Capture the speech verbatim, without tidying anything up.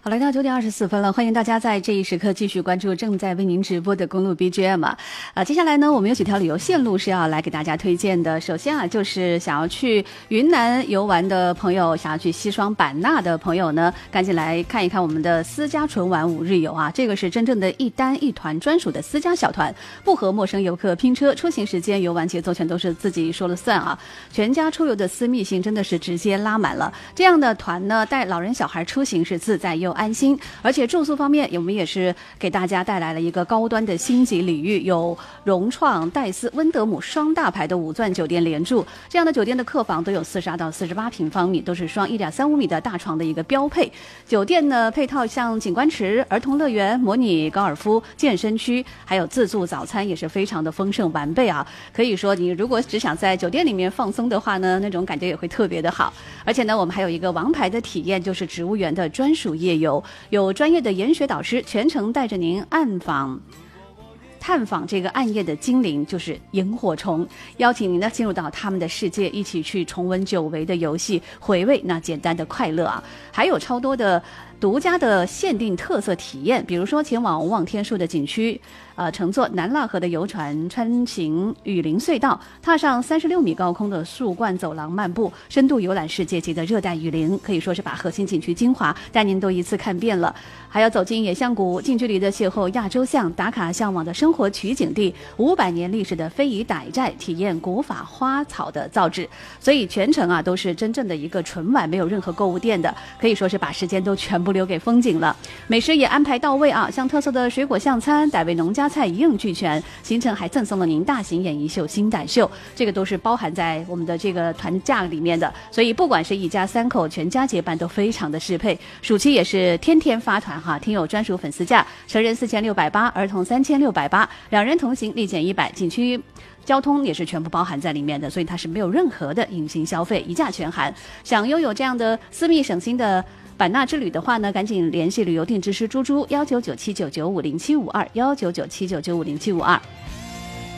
好，来到九点二十四分了，欢迎大家在这一时刻继续关注正在为您直播的公路 B G M 啊。呃，接下来呢，我们有几条旅游线路是要来给大家推荐的。首先啊，就是想要去云南游玩的朋友，想要去西双版纳的朋友呢，赶紧来看一看我们的私家纯玩五日游啊。这个是真正的一单一团专属的私家小团，不和陌生游客拼车，出行时间、游玩节奏全都是自己说了算啊。全家出游的私密性真的是直接拉满了。这样的团呢，带老人小孩出行是自在又安心，而且住宿方面我们也是给大家带来了一个高端的星级礼遇，有融创、戴斯、温德姆双大牌的五钻酒店连住，这样的酒店的客房都有四十二到四十八平方米，都是双一点三五米的大床的一个标配。酒店呢配套像景观池、儿童乐园、模拟高尔夫、健身区，还有自助早餐也是非常的丰盛完备啊。可以说你如果只想在酒店里面放松的话呢，那种感觉也会特别的好。而且呢，我们还有一个王牌的体验，就是植物园的专属夜游，有专业的研学导师全程带着您暗访探访这个暗夜的精灵，就是萤火虫，邀请您呢进入到他们的世界，一起去重温久违的游戏，回味那简单的快乐啊。还有超多的独家的限定特色体验，比如说前往望天树的景区，呃，乘坐南腊河的游船穿行雨林隧道，踏上三十六米高空的树冠走廊漫步，深度游览世界级的热带雨林，可以说是把核心景区精华带您都一次看遍了。还要走进野象谷，近距离的邂逅亚洲象，打卡向往的生活取景地，五百年历史的非遗傣寨，体验古法花草的造纸。所以全程啊都是真正的一个纯玩，没有任何购物店的，可以说是把时间都全部留给风景了。美食也安排到位啊，像特色的水果象餐、傣味农家菜一应俱全，行程还赠送了您大型演艺秀星傣秀，这个都是包含在我们的这个团价里面的。所以不管是一家三口全家结伴都非常的适配。暑期也是天天发团哈，听友专属粉丝价，成人四千六百八，儿童三千六百八，两人同行立减一百，景区交通也是全部包含在里面的，所以它是没有任何的隐形消费，一价全含。想拥有这样的私密省心的版纳之旅的话呢，赶紧联系旅游定制师猪猪幺九九七九九五零七五二幺九九七九九五零七五二。